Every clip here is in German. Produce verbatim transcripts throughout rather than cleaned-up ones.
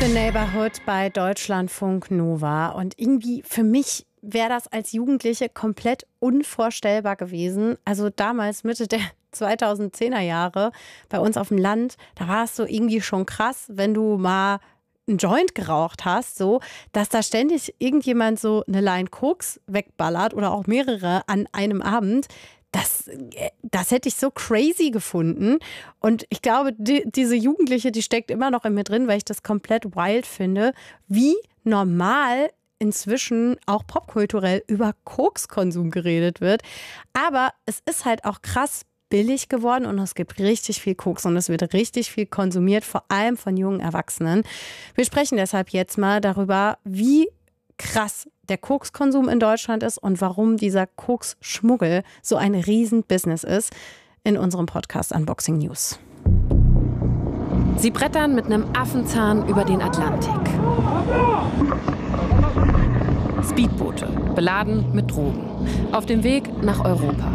The Neighborhood bei Deutschlandfunk Nova. Und irgendwie für mich wäre das als Jugendliche komplett unvorstellbar gewesen. Also damals, Mitte der zweitausendzehner Jahre, bei uns auf dem Land, da war es so irgendwie schon krass, wenn du mal einen Joint geraucht hast, so, dass da ständig irgendjemand so eine Line Koks wegballert oder auch mehrere an einem Abend. Das, das hätte ich so crazy gefunden. Und ich glaube, die, diese Jugendliche, die steckt immer noch in mir drin, weil ich das komplett wild finde, wie normal inzwischen auch popkulturell über Kokskonsum geredet wird. Aber es ist halt auch krass billig geworden und es gibt richtig viel Koks und es wird richtig viel konsumiert, vor allem von jungen Erwachsenen. Wir sprechen deshalb jetzt mal darüber, wie krass der Kokskonsum in Deutschland ist und warum dieser Koksschmuggel so ein Riesen-Business ist, in unserem Podcast Unboxing News. Sie brettern mit einem Affenzahn über den Atlantik. Speedboote, beladen mit Drogen, auf dem Weg nach Europa.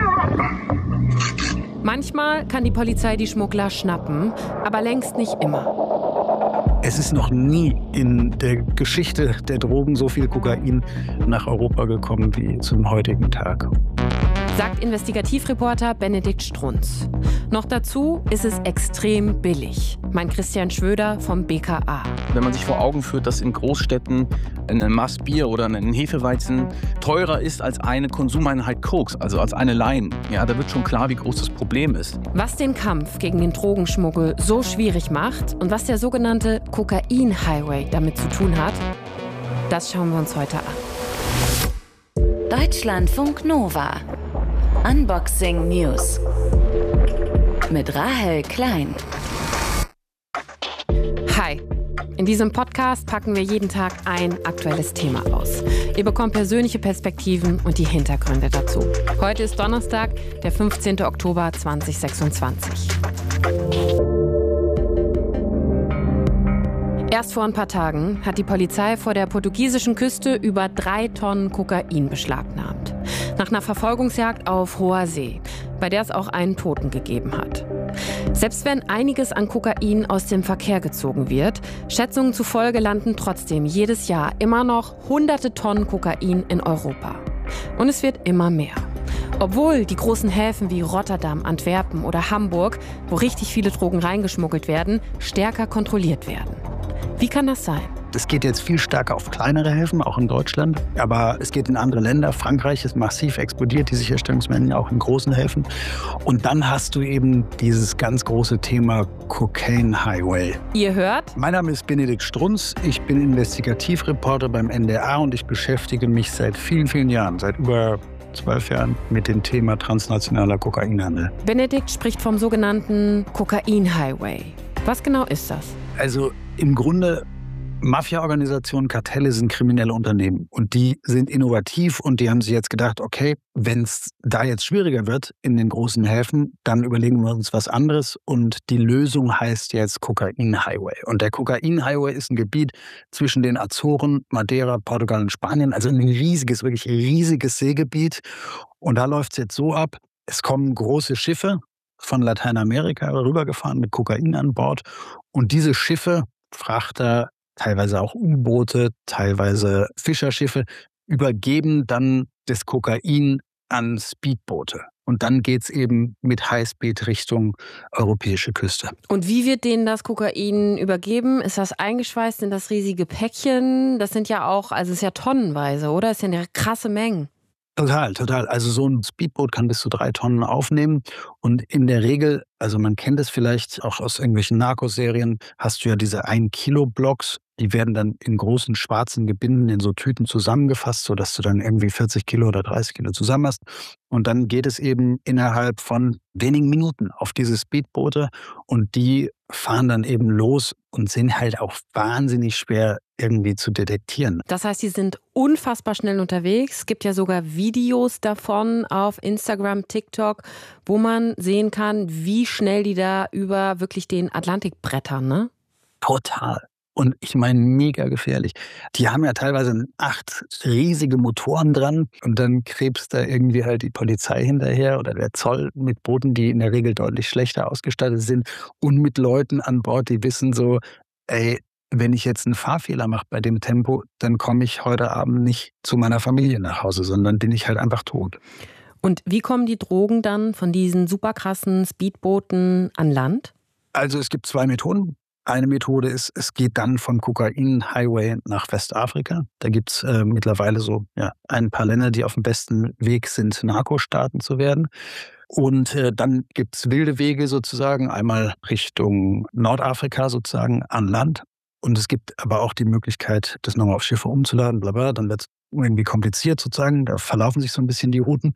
Manchmal kann die Polizei die Schmuggler schnappen, aber längst nicht immer. Es ist noch nie in der Geschichte der Drogen so viel Kokain nach Europa gekommen wie zum heutigen Tag, sagt Investigativreporter Benedikt Strunz. Noch dazu ist es extrem billig, meint Christian Schwöder vom B K A. Wenn man sich vor Augen führt, dass in Großstädten ein Maß Bier oder ein Hefeweizen teurer ist als eine Konsumeinheit Koks, also als eine Line, ja, da wird schon klar, wie groß das Problem ist. Was den Kampf gegen den Drogenschmuggel so schwierig macht und was der sogenannte Kokain-Highway damit zu tun hat, das schauen wir uns heute an. Deutschlandfunk Nova. Unboxing News. Mit Rahel Klein. Hi. In diesem Podcast packen wir jeden Tag ein aktuelles Thema aus. Ihr bekommt persönliche Perspektiven und die Hintergründe dazu. Heute ist Donnerstag, der fünfzehnten Oktober zweitausendsechsundzwanzig. Erst vor ein paar Tagen hat die Polizei vor der portugiesischen Küste über drei Tonnen Kokain beschlagnahmt. Nach einer Verfolgungsjagd auf hoher See, bei der es auch einen Toten gegeben hat. Selbst wenn einiges an Kokain aus dem Verkehr gezogen wird, Schätzungen zufolge landen trotzdem jedes Jahr immer noch hunderte Tonnen Kokain in Europa. Und es wird immer mehr. Obwohl die großen Häfen wie Rotterdam, Antwerpen oder Hamburg, wo richtig viele Drogen reingeschmuggelt werden, stärker kontrolliert werden. Wie kann das sein? Es geht jetzt viel stärker auf kleinere Häfen, auch in Deutschland. Aber es geht in andere Länder. Frankreich ist massiv explodiert, die Sicherstellungsmengen auch in großen Häfen. Und dann hast du eben dieses ganz große Thema Cocaine Highway. Ihr hört? Mein Name ist Benedikt Strunz. Ich bin Investigativreporter beim N D R und ich beschäftige mich seit vielen, vielen Jahren, seit über zwölf Jahren mit dem Thema transnationaler Kokainhandel. Benedikt spricht vom sogenannten Cocaine Highway. Was genau ist das? Also im Grunde, Mafia-Organisationen, Kartelle sind kriminelle Unternehmen und die sind innovativ und die haben sich jetzt gedacht, okay, wenn es da jetzt schwieriger wird in den großen Häfen, dann überlegen wir uns was anderes und die Lösung heißt jetzt Kokain-Highway. Und der Kokain-Highway ist ein Gebiet zwischen den Azoren, Madeira, Portugal und Spanien, also ein riesiges, wirklich riesiges Seegebiet. Und da läuft es jetzt so ab, es kommen große Schiffe von Lateinamerika rübergefahren mit Kokain an Bord und diese Schiffe, Frachter, teilweise auch U-Boote, teilweise Fischerschiffe, übergeben dann das Kokain an Speedboote. Und dann geht's eben mit Highspeed Richtung europäische Küste. Und wie wird denen das Kokain übergeben? Ist das eingeschweißt in das riesige Päckchen? Das sind ja auch, also es ist ja tonnenweise, oder? Das sind ja krasse Mengen. Total, total. Also so ein Speedboot kann bis zu drei Tonnen aufnehmen. Und in der Regel, also man kennt es vielleicht auch aus irgendwelchen Narcos-Serien, hast du ja diese ein Kilo Blocks. Die werden dann in großen schwarzen Gebinden in so Tüten zusammengefasst, sodass du dann irgendwie vierzig Kilo oder dreißig Kilo zusammen hast. Und dann geht es eben innerhalb von wenigen Minuten auf diese Speedboote und die fahren dann eben los und sind halt auch wahnsinnig schwer irgendwie zu detektieren. Das heißt, die sind unfassbar schnell unterwegs. Es gibt ja sogar Videos davon auf Instagram, TikTok, wo man sehen kann, wie schnell die da über wirklich den Atlantik brettern, ne? Total. Und ich meine, mega gefährlich. Die haben ja teilweise acht riesige Motoren dran und dann krebst da irgendwie halt die Polizei hinterher oder der Zoll mit Booten, die in der Regel deutlich schlechter ausgestattet sind und mit Leuten an Bord, die wissen so, ey, wenn ich jetzt einen Fahrfehler mache bei dem Tempo, dann komme ich heute Abend nicht zu meiner Familie nach Hause, sondern bin ich halt einfach tot. Und wie kommen die Drogen dann von diesen super krassen Speedbooten an Land? Also es gibt zwei Methoden. Eine Methode ist, es geht dann vom Kokain-Highway nach Westafrika. Da gibt es äh, mittlerweile so ja, ein paar Länder, die auf dem besten Weg sind, Narkostaaten zu werden. Und äh, dann gibt es wilde Wege sozusagen, einmal Richtung Nordafrika sozusagen an Land. Und es gibt aber auch die Möglichkeit, das nochmal auf Schiffe umzuladen, bla bla. Dann wird es irgendwie kompliziert sozusagen. Da verlaufen sich so ein bisschen die Routen.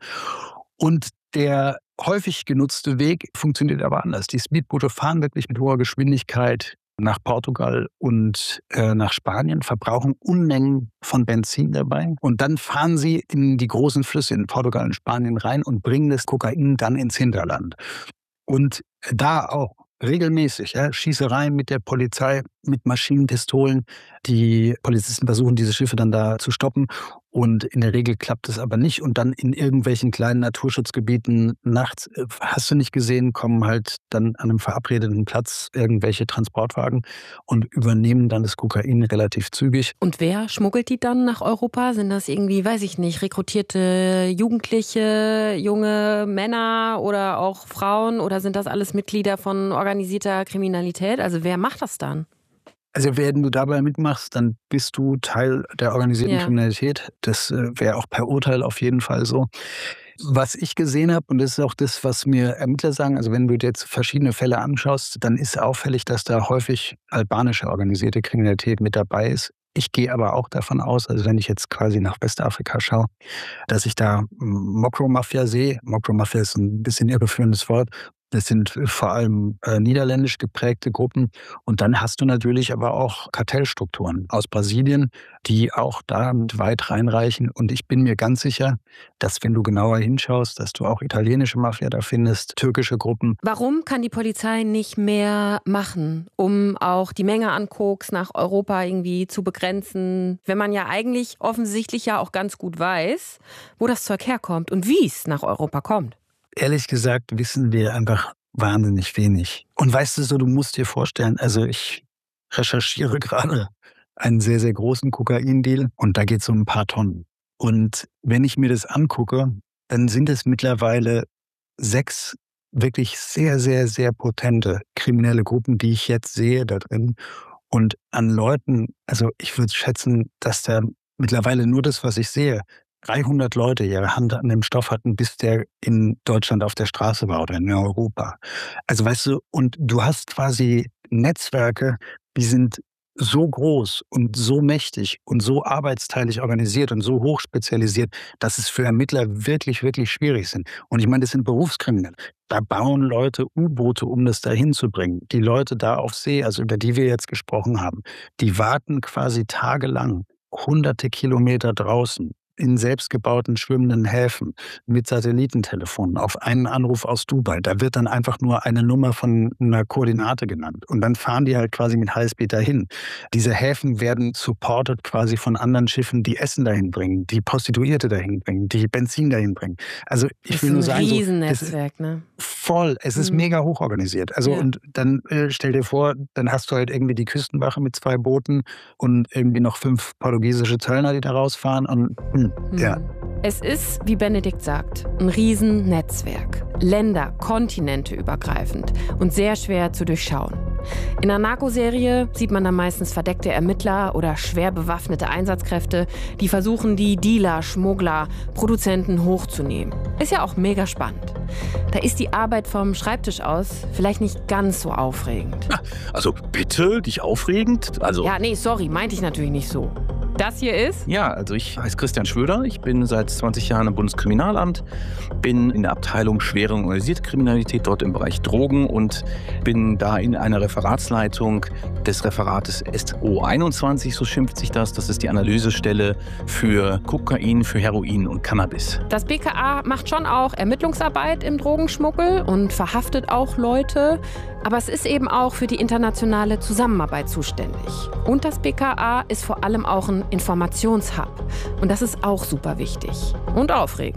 Und der häufig genutzte Weg funktioniert aber anders. Die Speedboote fahren wirklich mit hoher Geschwindigkeit nach Portugal und äh, nach Spanien, verbrauchen Unmengen von Benzin dabei. Und dann fahren sie in die großen Flüsse in Portugal und Spanien rein und bringen das Kokain dann ins Hinterland. Und da auch regelmäßig ja, Schießereien mit der Polizei, mit Maschinenpistolen. Die Polizisten versuchen, diese Schiffe dann da zu stoppen. Und in der Regel klappt es aber nicht. Und dann in irgendwelchen kleinen Naturschutzgebieten nachts, hast du nicht gesehen, kommen halt dann an einem verabredeten Platz irgendwelche Transportwagen und übernehmen dann das Kokain relativ zügig. Und wer schmuggelt die dann nach Europa? Sind das irgendwie, weiß ich nicht, rekrutierte Jugendliche, junge Männer oder auch Frauen? Oder sind das alles Mitglieder von organisierter Kriminalität? Also wer macht das dann? Also wenn du dabei mitmachst, dann bist du Teil der organisierten Ja. Kriminalität. Das äh, wäre auch per Urteil auf jeden Fall so. Was ich gesehen habe, und das ist auch das, was mir Ermittler sagen, also wenn du dir jetzt verschiedene Fälle anschaust, dann ist auffällig, dass da häufig albanische organisierte Kriminalität mit dabei ist. Ich gehe aber auch davon aus, also wenn ich jetzt quasi nach Westafrika schaue, dass ich da Mokro-Mafia sehe. Mokro-Mafia ist ein bisschen irreführendes Wort. Das sind vor allem äh, niederländisch geprägte Gruppen. Und dann hast du natürlich aber auch Kartellstrukturen aus Brasilien, die auch da mit weit reinreichen. Und ich bin mir ganz sicher, dass wenn du genauer hinschaust, dass du auch italienische Mafia da findest, türkische Gruppen. Warum kann die Polizei nicht mehr machen, um auch die Menge an Koks nach Europa irgendwie zu begrenzen, wenn man ja eigentlich offensichtlich ja auch ganz gut weiß, wo das Zeug herkommt und wie es nach Europa kommt? Ehrlich gesagt wissen wir einfach wahnsinnig wenig. Und weißt du so, du musst dir vorstellen, also ich recherchiere gerade einen sehr, sehr großen Kokaindeal und da geht es um ein paar Tonnen. Und wenn ich mir das angucke, dann sind es mittlerweile sechs wirklich sehr, sehr, sehr potente kriminelle Gruppen, die ich jetzt sehe da drin. Und an Leuten, also ich würde schätzen, dass da mittlerweile nur das, was ich sehe, dreihundert Leute ihre Hand an dem Stoff hatten, bis der in Deutschland auf der Straße war oder in Europa. Also weißt du, und du hast quasi Netzwerke, die sind so groß und so mächtig und so arbeitsteilig organisiert und so hochspezialisiert, dass es für Ermittler wirklich, wirklich schwierig sind. Und ich meine, das sind Berufskriminelle. Da bauen Leute U-Boote, um das da hinzubringen. Die Leute da auf See, also über die wir jetzt gesprochen haben, die warten quasi tagelang, hunderte Kilometer draußen, in selbstgebauten schwimmenden Häfen mit Satellitentelefonen auf einen Anruf aus Dubai. Da wird dann einfach nur eine Nummer von einer Koordinate genannt. Und dann fahren die halt quasi mit Highspeed dahin. Diese Häfen werden supported quasi von anderen Schiffen, die Essen dahin bringen, die Prostituierte dahin bringen, die Benzin dahin bringen. Also ich Das will ist nur ein sagen, so, Riesennetzwerk, ne? voll. Es ist Mhm. mega hoch organisiert. Also Ja. und dann äh, stell dir vor, dann hast du halt irgendwie die Küstenwache mit zwei Booten und irgendwie noch fünf portugiesische Zöllner, die da rausfahren. Und hm, ja. Es ist, wie Benedikt sagt, ein Riesennetzwerk. Länder, Kontinente übergreifend und sehr schwer zu durchschauen. In einer Narkoserie sieht man dann meistens verdeckte Ermittler oder schwer bewaffnete Einsatzkräfte, die versuchen, die Dealer, Schmuggler, Produzenten hochzunehmen. Ist ja auch mega spannend. Da ist die Arbeit vom Schreibtisch aus vielleicht nicht ganz so aufregend. Also bitte, dich aufregend? Also Ja, nee, sorry, meinte ich natürlich nicht so. Das hier ist? Ja, also ich heiße Christian Schwöder, ich bin seit zwanzig Jahren im Bundeskriminalamt, bin in der Abteilung schwere und organisierte Kriminalität, dort im Bereich Drogen und bin da in einer Referatsleitung des Referates S O einundzwanzig, so schimpft sich das. Das ist die Analysestelle für Kokain, für Heroin und Cannabis. Das B K A macht schon auch Ermittlungsarbeit im Drogenschmuggel und verhaftet auch Leute. Aber es ist eben auch für die internationale Zusammenarbeit zuständig. Und das B K A ist vor allem auch ein Informationshub. Und das ist auch super wichtig und aufregend.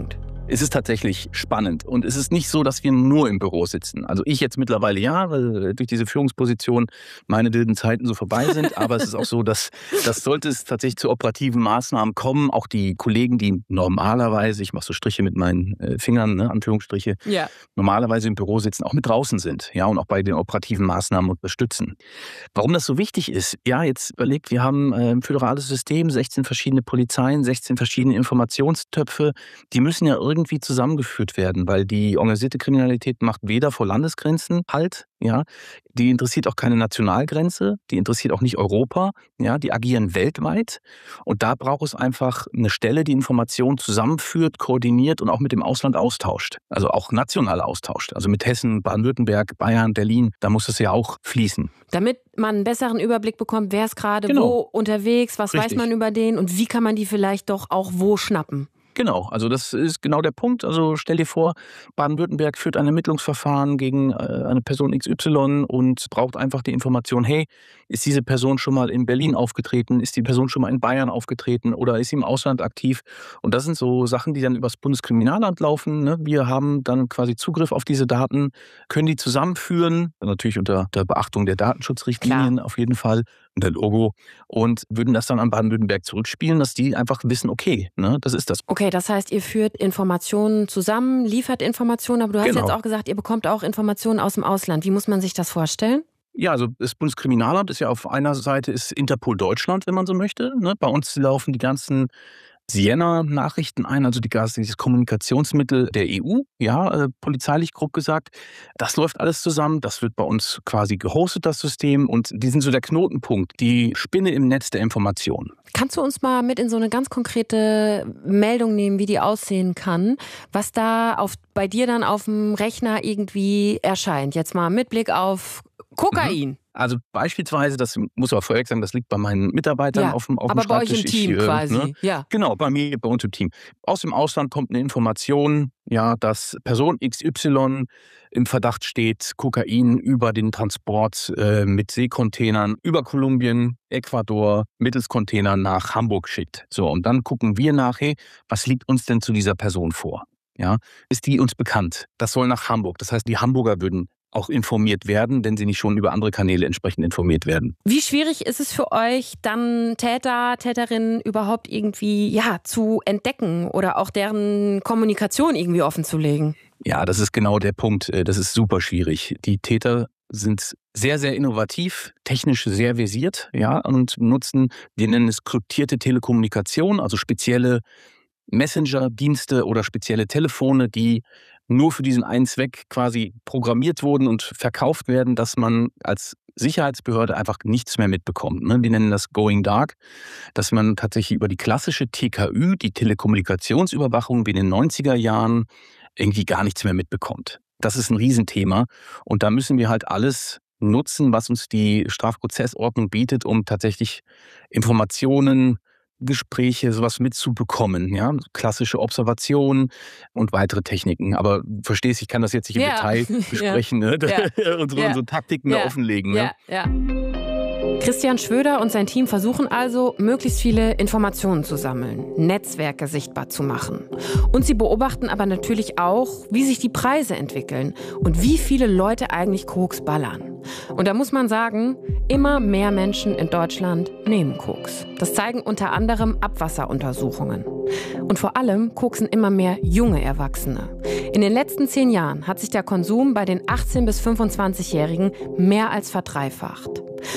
Es ist tatsächlich spannend und es ist nicht so, dass wir nur im Büro sitzen. Also ich jetzt mittlerweile ja, weil durch diese Führungsposition meine wilden Zeiten so vorbei sind, aber es ist auch so, dass, dass sollte es tatsächlich zu operativen Maßnahmen kommen, auch die Kollegen, die normalerweise, ich mache so Striche mit meinen äh, Fingern, ne, Anführungsstriche, ja. normalerweise im Büro sitzen, auch mit draußen sind, ja, und auch bei den operativen Maßnahmen unterstützen. Warum das so wichtig ist? Ja, jetzt überlegt, wir haben äh, ein föderales System, sechzehn verschiedene Polizeien, sechzehn verschiedene Informationstöpfe, die müssen ja irgendwie irgendwie zusammengeführt werden, weil die organisierte Kriminalität macht weder vor Landesgrenzen Halt, ja, die interessiert auch keine Nationalgrenze, die interessiert auch nicht Europa, ja, die agieren weltweit und da braucht es einfach eine Stelle, die Informationen zusammenführt, koordiniert und auch mit dem Ausland austauscht, also auch national austauscht, also mit Hessen, Baden-Württemberg, Bayern, Berlin, da muss es ja auch fließen. Damit man einen besseren Überblick bekommt, wer ist gerade genau. wo unterwegs, was Richtig. weiß man über den und wie kann man die vielleicht doch auch wo schnappen. Genau, also das ist genau der Punkt. Also stell dir vor, Baden-Württemberg führt ein Ermittlungsverfahren gegen eine Person X Y und braucht einfach die Information, hey, ist diese Person schon mal in Berlin aufgetreten, ist die Person schon mal in Bayern aufgetreten oder ist sie im Ausland aktiv? Und das sind so Sachen, die dann übers Bundeskriminalamt laufen. Ne? Wir haben dann quasi Zugriff auf diese Daten, können die zusammenführen, natürlich unter der Beachtung der Datenschutzrichtlinien Klar. auf jeden Fall, und der Logo, und würden das dann an Baden-Württemberg zurückspielen, dass die einfach wissen, okay, ne, das ist das. Okay, das heißt, ihr führt Informationen zusammen, liefert Informationen, aber du hast genau. jetzt auch gesagt, ihr bekommt auch Informationen aus dem Ausland. Wie muss man sich das vorstellen? Ja, also das Bundeskriminalamt ist ja auf einer Seite ist Interpol Deutschland, wenn man so möchte. Ne? Bei uns laufen die ganzen Siena-Nachrichten ein, also die, dieses Kommunikationsmittel der E U, ja, äh, polizeilich grob gesagt. Das läuft alles zusammen, das wird bei uns quasi gehostet, das System, und die sind so der Knotenpunkt, die Spinne im Netz der Informationen. Kannst du uns mal mit in so eine ganz konkrete Meldung nehmen, wie die aussehen kann, was da auf, bei dir dann auf dem Rechner irgendwie erscheint? Jetzt mal mit Blick auf Kokain. Mhm. Also beispielsweise, das muss aber vorweg sagen, das liegt bei meinen Mitarbeitern ja, auf dem, auf dem aber Schreibtisch. bei euch im Team ich, äh, quasi, ne? ja. Genau, bei mir, bei uns im Team. Aus dem Ausland kommt eine Information, ja, dass Person X Y im Verdacht steht, Kokain über den Transport äh, mit Seekontainern über Kolumbien, Ecuador, mittels Container nach Hamburg schickt. So, und dann gucken wir nach, hey, was liegt uns denn zu dieser Person vor? Ja, ist die uns bekannt? Das soll nach Hamburg. Das heißt, die Hamburger würden auch informiert werden, wenn sie nicht schon über andere Kanäle entsprechend informiert werden. Wie schwierig ist es für euch, dann Täter, Täterinnen überhaupt irgendwie ja, zu entdecken oder auch deren Kommunikation irgendwie offenzulegen? Ja, das ist genau der Punkt. Das ist super schwierig. Die Täter sind sehr, sehr innovativ, technisch sehr versiert, ja, und nutzen, wir nennen es kryptierte Telekommunikation, also spezielle Messenger-Dienste oder spezielle Telefone, die nur für diesen einen Zweck quasi programmiert wurden und verkauft werden, dass man als Sicherheitsbehörde einfach nichts mehr mitbekommt. Die nennen das Going Dark, dass man tatsächlich über die klassische T K Ü, die Telekommunikationsüberwachung wie in den neunziger Jahren, irgendwie gar nichts mehr mitbekommt. Das ist ein Riesenthema und da müssen wir halt alles nutzen, was uns die Strafprozessordnung bietet, um tatsächlich Informationen, Gespräche, sowas mitzubekommen, ja, klassische Observation und weitere Techniken. Aber verstehst, ich kann das jetzt nicht im ja. Detail besprechen, ja. ne? ja. unsere, ja. unsere Taktiken ja. da offenlegen. Ja. Ne? Ja. Christian Schwöder und sein Team versuchen also, möglichst viele Informationen zu sammeln, Netzwerke sichtbar zu machen. Und sie beobachten aber natürlich auch, wie sich die Preise entwickeln und wie viele Leute eigentlich Koks ballern. Und da muss man sagen, immer mehr Menschen in Deutschland nehmen Koks. Das zeigen unter anderem Abwasseruntersuchungen. Und vor allem koksen immer mehr junge Erwachsene. In den letzten zehn Jahren hat sich der Konsum bei den achtzehn- bis fünfundzwanzigjährigen mehr als verdreifacht.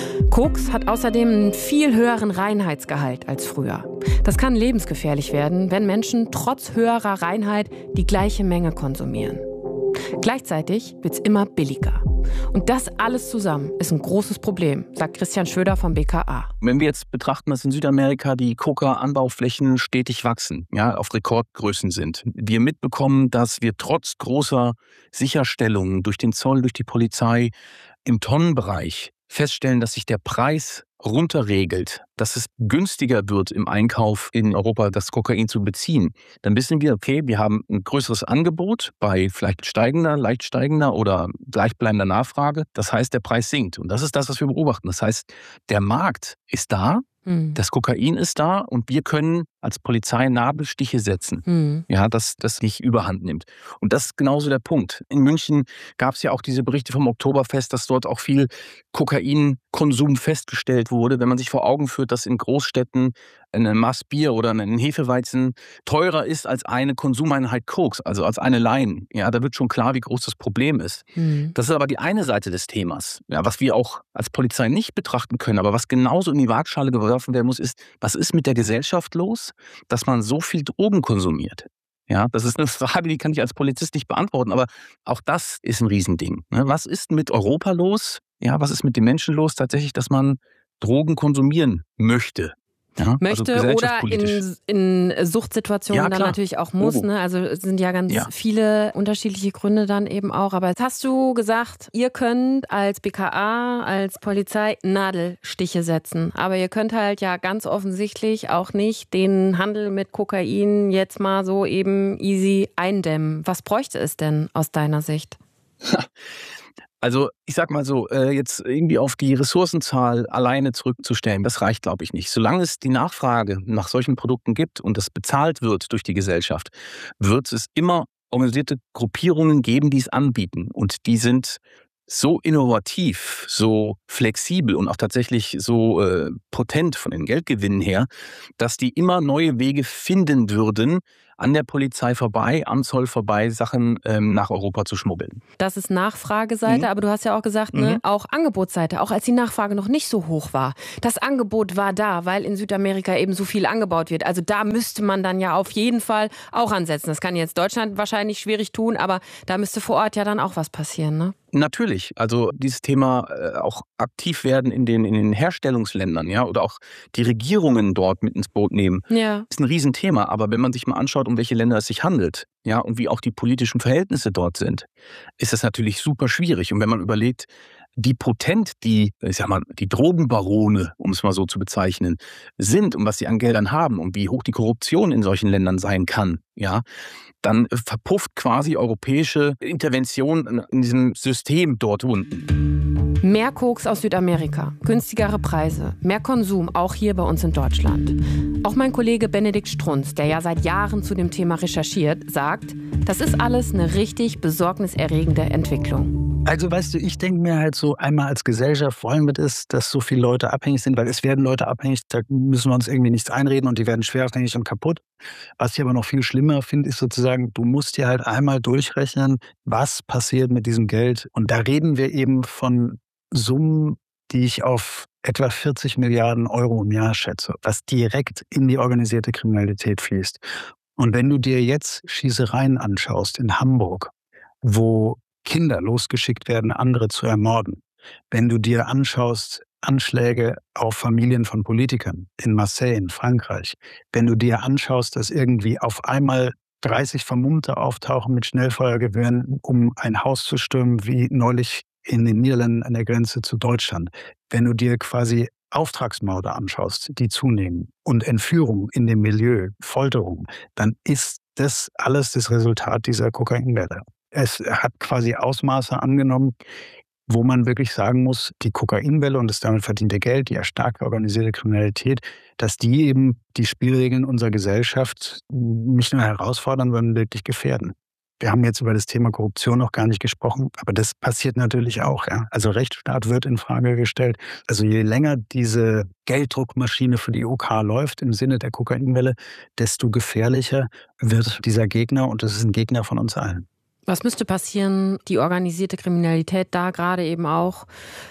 Koks hat außerdem einen viel höheren Reinheitsgehalt als früher. Das kann lebensgefährlich werden, wenn Menschen trotz höherer Reinheit die gleiche Menge konsumieren. Gleichzeitig wird es immer billiger. Und das alles zusammen ist ein großes Problem, sagt Christian Schwöder vom B K A. Wenn wir jetzt betrachten, dass in Südamerika die Coca-Anbauflächen stetig wachsen, ja, auf Rekordgrößen sind, wir mitbekommen, dass wir trotz großer Sicherstellungen durch den Zoll, durch die Polizei im Tonnenbereich feststellen, dass sich der Preis runterregelt, dass es günstiger wird im Einkauf in Europa, das Kokain zu beziehen, dann wissen wir, okay, wir haben ein größeres Angebot bei vielleicht steigender, leicht steigender oder gleichbleibender Nachfrage. Das heißt, der Preis sinkt. Und das ist das, was wir beobachten. Das heißt, der Markt ist da, Mhm. Das Kokain ist da und wir können als Polizei Nadelstiche setzen, mhm. ja, dass das nicht überhand nimmt. Und das ist genauso der Punkt. In München gab es ja auch diese Berichte vom Oktoberfest, dass dort auch viel Kokainkonsum festgestellt wurde. Wenn man sich vor Augen führt, dass in Großstädten ein Maß Bier oder ein Hefeweizen teurer ist als eine Konsumeinheit Koks, also als eine Line. Ja, da wird schon klar, wie groß das Problem ist. Mhm. Das ist aber die eine Seite des Themas, ja, was wir auch als Polizei nicht betrachten können, aber was genauso in die Waagschale geworfen werden muss, ist, was ist mit der Gesellschaft los, dass man so viel Drogen konsumiert? Ja, das ist eine Frage, die kann ich als Polizist nicht beantworten, aber auch das ist ein Riesending. Was ist mit Europa los? Ja, was ist mit den Menschen los tatsächlich, dass man Drogen konsumieren möchte? Ja, möchte also oder in, in Suchtsituationen ja, dann natürlich auch muss. Oh. Ne? Also es sind ja ganz ja. viele unterschiedliche Gründe dann eben auch. Aber jetzt hast du gesagt, ihr könnt als B K A, als Polizei Nadelstiche setzen. Aber ihr könnt halt ja ganz offensichtlich auch nicht den Handel mit Kokain jetzt mal so eben easy eindämmen. Was bräuchte es denn aus deiner Sicht? Also ich sag mal so, jetzt irgendwie auf die Ressourcenzahl alleine zurückzustellen, das reicht, glaube ich, nicht. Solange es die Nachfrage nach solchen Produkten gibt und das bezahlt wird durch die Gesellschaft, wird es immer organisierte Gruppierungen geben, die es anbieten. Und die sind so innovativ, so flexibel und auch tatsächlich so äh, potent von den Geldgewinnen her, dass die immer neue Wege finden würden, an der Polizei vorbei, am Zoll vorbei, Sachen ähm, nach Europa zu schmuggeln. Das ist Nachfrageseite, mhm. aber du hast ja auch gesagt, ne, mhm. auch Angebotsseite, auch als die Nachfrage noch nicht so hoch war. Das Angebot war da, weil in Südamerika eben so viel angebaut wird. Also da müsste man dann ja auf jeden Fall auch ansetzen. Das kann jetzt Deutschland wahrscheinlich schwierig tun, aber da müsste vor Ort ja dann auch was passieren, ne? Natürlich, also dieses Thema äh, auch aktiv werden in den, in den Herstellungsländern, ja, oder auch die Regierungen dort mit ins Boot nehmen, ja. ist ein Riesenthema. Aber wenn man sich mal anschaut, um welche Länder es sich handelt, ja, und wie auch die politischen Verhältnisse dort sind, ist das natürlich super schwierig. Und wenn man überlegt, wie potent die, ich sag mal, die Drogenbarone, um es mal so zu bezeichnen, sind und was sie an Geldern haben und wie hoch die Korruption in solchen Ländern sein kann, ja, dann verpufft quasi europäische Intervention in diesem System dort unten. Mehr Koks aus Südamerika, günstigere Preise, mehr Konsum, auch hier bei uns in Deutschland. Auch mein Kollege Benedikt Strunz, der ja seit Jahren zu dem Thema recherchiert, sagt, das ist alles eine richtig besorgniserregende Entwicklung. Also weißt du, ich denke mir halt so, einmal als Gesellschaft wollen wir das, dass so viele Leute abhängig sind, weil es werden Leute abhängig, da müssen wir uns irgendwie nichts einreden und die werden schwer abhängig und kaputt. Was ich aber noch viel schlimmer finde, ist sozusagen, du musst dir halt einmal durchrechnen, was passiert mit diesem Geld. Und da reden wir eben von Summen, die ich auf etwa vierzig Milliarden Euro im Jahr schätze, was direkt in die organisierte Kriminalität fließt. Und wenn du dir jetzt Schießereien anschaust in Hamburg, wo Kinder losgeschickt werden, andere zu ermorden, wenn du dir anschaust Anschläge auf Familien von Politikern in Marseille, in Frankreich, wenn du dir anschaust, dass irgendwie auf einmal dreißig Vermummte auftauchen mit Schnellfeuergewehren, um ein Haus zu stürmen, wie neulich in den Niederlanden an der Grenze zu Deutschland. Wenn du dir quasi Auftragsmorde anschaust, die zunehmen und Entführung in dem Milieu, Folterung, dann ist das alles das Resultat dieser Kokainwelle. Es hat quasi Ausmaße angenommen, wo man wirklich sagen muss, die Kokainwelle und das damit verdiente Geld, die ja stark organisierte Kriminalität, dass die eben die Spielregeln unserer Gesellschaft nicht nur herausfordern, sondern wirklich gefährden. Wir haben jetzt über das Thema Korruption noch gar nicht gesprochen, aber das passiert natürlich auch. Ja. Also Rechtsstaat wird in Frage gestellt. Also je länger diese Gelddruckmaschine für die O K läuft im Sinne der Kokainwelle, desto gefährlicher wird dieser Gegner und das ist ein Gegner von uns allen. Was müsste passieren, die organisierte Kriminalität da gerade eben auch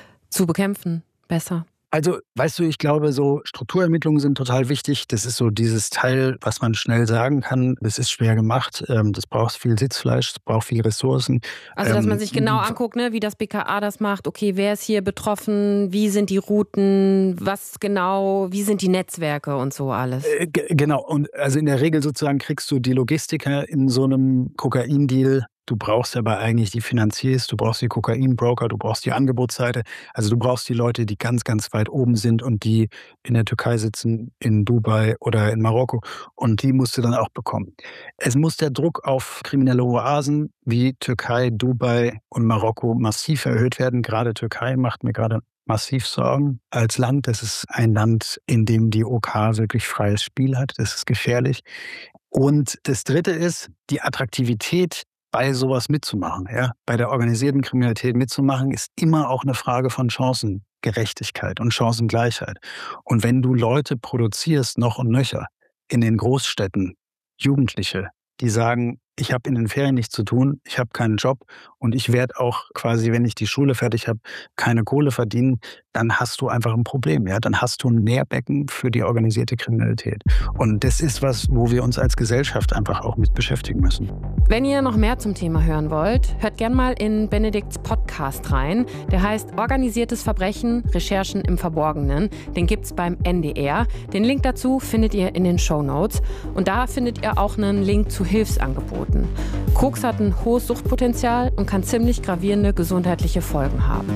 zu bekämpfen, besser? Also, weißt du, ich glaube, so Strukturermittlungen sind total wichtig. Das ist so dieses Teil, was man schnell sagen kann. Das ist schwer gemacht. Das braucht viel Sitzfleisch, das braucht viel Ressourcen. Also, dass man sich genau anguckt, ne, wie das B K A das macht. Okay, wer ist hier betroffen? Wie sind die Routen? Was genau? Wie sind die Netzwerke und so alles? Äh, g- genau. Und also in der Regel sozusagen kriegst du die Logistiker in so einem Kokain-Deal. Du brauchst aber eigentlich die Finanziers, du brauchst die Kokainbroker, du brauchst die Angebotsseite. Also du brauchst die Leute, die ganz, ganz weit oben sind und die in der Türkei sitzen, in Dubai oder in Marokko. Und die musst du dann auch bekommen. Es muss der Druck auf kriminelle Oasen wie Türkei, Dubai und Marokko massiv erhöht werden. Gerade Türkei macht mir gerade massiv Sorgen als Land. Das ist ein Land, in dem die OK wirklich freies Spiel hat. Das ist gefährlich. Und das Dritte ist, die Attraktivität bei sowas mitzumachen. Ja? Bei der organisierten Kriminalität mitzumachen, ist immer auch eine Frage von Chancengerechtigkeit und Chancengleichheit. Und wenn du Leute produzierst, noch und nöcher, in den Großstädten, Jugendliche, die sagen, ich habe in den Ferien nichts zu tun, ich habe keinen Job und ich werde auch quasi, wenn ich die Schule fertig habe, keine Kohle verdienen, dann hast du einfach ein Problem. Ja? Dann hast du ein Nährbecken für die organisierte Kriminalität. Und das ist was, wo wir uns als Gesellschaft einfach auch mit beschäftigen müssen. Wenn ihr noch mehr zum Thema hören wollt, hört gern mal in Benedikts Podcast rein. Der heißt Organisiertes Verbrechen, Recherchen im Verborgenen. Den gibt's beim N D R. Den Link dazu findet ihr in den Shownotes. Und da findet ihr auch einen Link zu Hilfsangeboten. Koks hat ein hohes Suchtpotenzial und kann ziemlich gravierende gesundheitliche Folgen haben.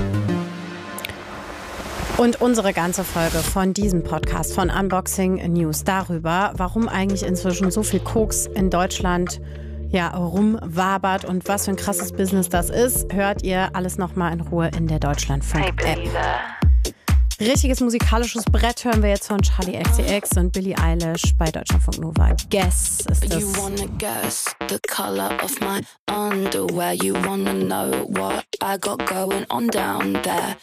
Und unsere ganze Folge von diesem Podcast von Unboxing News darüber, warum eigentlich inzwischen so viel Koks in Deutschland ja, rumwabert und was für ein krasses Business das ist, hört ihr alles nochmal in Ruhe in der Deutschlandfunk-App. Richtiges musikalisches Brett hören wir jetzt von Charli X C X und Billie Eilish bei Deutschlandfunk Nova. Guess ist das. You wanna guess the color of my underwear. You wanna know what I got going on down there.